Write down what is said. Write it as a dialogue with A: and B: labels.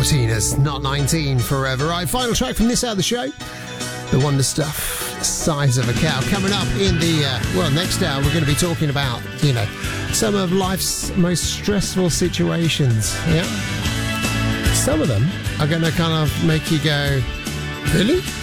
A: 14 is not 19 forever. Right, final track from this out of the show. The Wonder Stuff, Size of a Cow. Coming up in the, next hour, we're going to be talking about, some of life's most stressful situations. Yeah. Some of them are going to kind of make you go, really?